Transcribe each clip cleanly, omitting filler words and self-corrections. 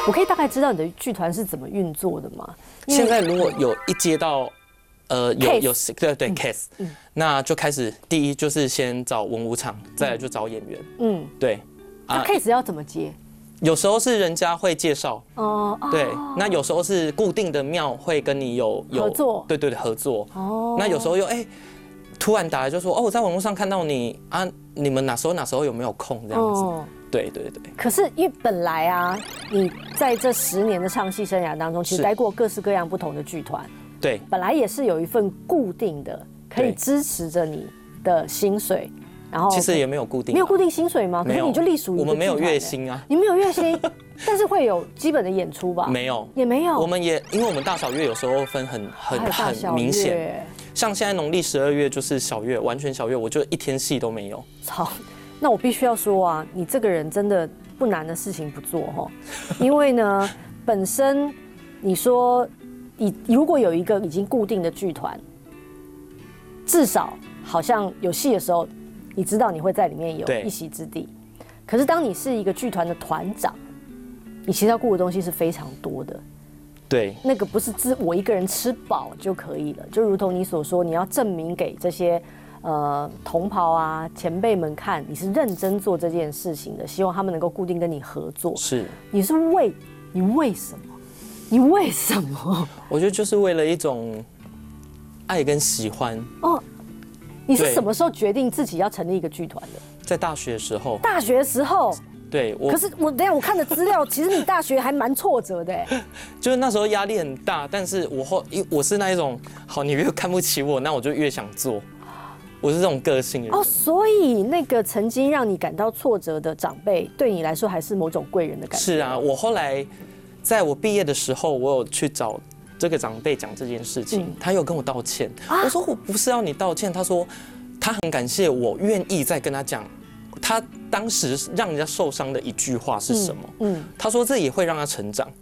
我可以大概知道你的剧团是怎么运作的吗？ 现在如果有一接到有对 case，那就开始第一就是先找文武场，再来就找演员。对。 那 case 要怎么接？ 有时候是人家会介绍对，那有时候是固定的庙会跟你有合作， 对合作。那有时候又突然打来就说我在网络上看到你啊，你们哪时候有没有空这样子？对。 可是因为本来啊，你在这10年的唱戏生涯当中，其实待过各式各样不同的剧团。对，本来也是有一份固定的可以支持着你的薪水。然后其实也没有固定， 没有固定薪水吗？可是你就隶属于我们没有月薪啊， 你没有月薪，但是会有基本的演出吧？ 没有， 也没有。 我们因为我们大小月有时候分很明显，像现在农历12月就是小月，完全小月，我就一天戏都没有。操， 那我必须要说啊，你这个人真的不难的事情不做哈，因为呢，本身你说你如果有一个已经固定的剧团，至少好像有戏的时候。你知道你会在里面有一席之地，可是当你是一个剧团的团长，你其实要顾的东西是非常多的。对，那个不是我一个人吃饱就可以了，就如同你所说，你要证明给这些同袍啊前辈们看，你是认真做这件事情的，希望他们能够固定跟你合作。是，你为什么？你为什么？我觉得就是为了一种爱跟喜欢。你是什么时候决定自己要成立一个剧团的？在大学的时候。大学的时候。对，可是等一下我看的资料，其实你大学还蛮挫折的。就是那时候压力很大，但是我是那一种，好，你越看不起我，那我就越想做。我是这种个性人。所以那个曾经让你感到挫折的长辈，对你来说还是某种贵人的感觉。是啊，我后来在我毕业的时候，我有去找这个长辈讲这件事情，他有跟我道歉。我说我不是要你道歉，他说他很感谢我愿意再跟他讲，他当时让人家受伤的一句话是什么？他说这也会让他成长。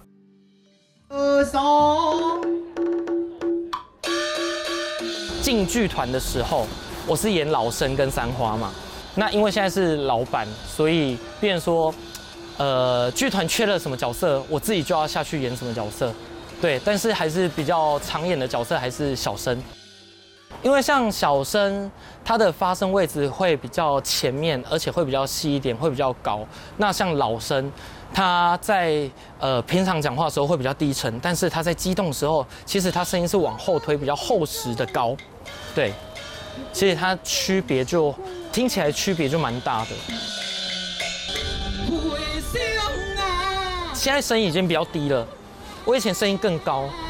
进剧团的时候，我是演老生跟三花嘛。那因为现在是老板，所以变成说，剧团缺了什么角色，我自己就要下去演什么角色。对，但是还是比较常演的角色还是小生，因为像小生，他的发声位置会比较前面，而且会比较细一点，会比较高。那像老生，他在平常讲话的时候会比较低沉，但是他在激动的时候，其实他声音是往后推，比较厚实的高。对，其实它区别就听起来区别就蛮大的。现在声音已经比较低了。我以前声音更高，